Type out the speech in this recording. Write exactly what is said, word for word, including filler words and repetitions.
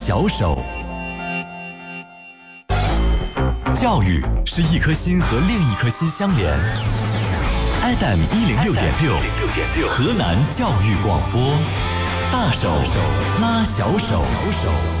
小手。教育是一颗心和另一颗心相连。F M 一零六点六，河南教育广播，大手拉小手。